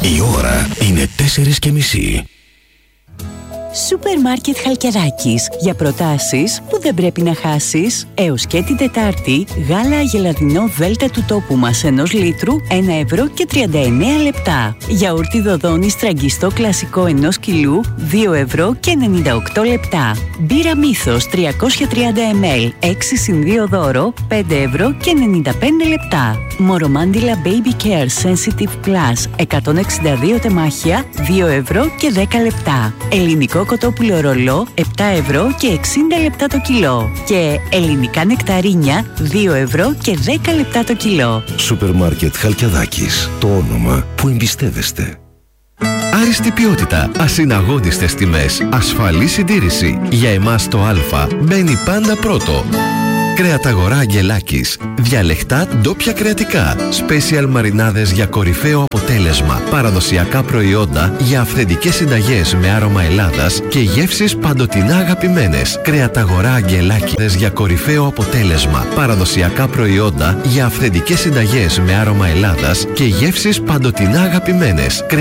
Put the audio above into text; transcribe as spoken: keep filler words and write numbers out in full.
Η ώρα είναι τέσσερις και μισή. Σούπερ Μάρκετ Χαλκιδάκης. Για προτάσεις που δεν πρέπει να χάσεις. Έως και την Τετάρτη, γάλα αγελαδινό Δέλτα του τόπου μας ενός λίτρου, ένα ευρώ και τριάντα εννέα λεπτά. Γιαούρτι Δοδόνη στραγγιστό κλασικό ενός κιλού, δύο ευρώ και ενενήντα οκτώ λεπτά. Μπύρα Μύθος τριακόσια τριάντα μιλιλίτρα, έξι συν δύο δώρο, πέντε ευρώ και ενενήντα πέντε λεπτά. Μορομάντιλα Baby Care Sensitive Plus, εκατόν εξήντα δύο τεμάχια, δύο ευρώ και δέκα λεπτά. Ελληνικό κοτόπουλο ρολό, επτά ευρώ και εξήντα λεπτά το κιλό. Και ελληνικά νεκταρίνια, δύο ευρώ και δέκα λεπτά το κιλό. Σούπερ Μάρκετ Χαλκιδάκης. Το όνομα που εμπιστεύεστε. Άριστη ποιότητα, ασυναγώνιστες τιμές, ασφαλή συντήρηση. Για εμάς το Α μπαίνει πάντα πρώτο. Κρεαταγορά Αγγελάκης. Διαλεκτά ντόπια κρεατικά. Σπέσιαλ μαρινάδες για κορυφαίο αποτέλεσμα. Παραδοσιακά προϊόντα για αυθεντικές συνταγές με άρωμα Ελλάδας και γεύσεις παντοτινά αγαπημένες. Κρεαταγορά Αγγελάκης για κορυφαίο αποτέλεσμα. Παραδοσιακά προϊόντα για αυθεντικές συνταγές με άρωμα Ελλάδας και γεύσεις παντοτινά αγαπημένες.